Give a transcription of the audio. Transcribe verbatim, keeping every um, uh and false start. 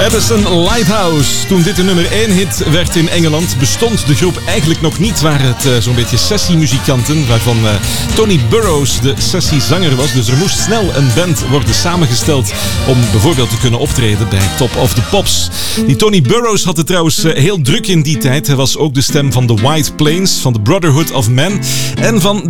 Edison Lighthouse. Toen dit de nummer één hit werd in Engeland, bestond de groep eigenlijk nog niet. Waren het uh, zo'n beetje sessiemuzikanten, waarvan uh, Tony Burrows de sessiezanger was. Dus er moest snel een band worden samengesteld om bijvoorbeeld te kunnen optreden bij Top of the Pops. Die Tony Burrows had het trouwens uh, heel druk in die tijd. Hij was ook de stem van The White Plains, van The Brotherhood of Man en van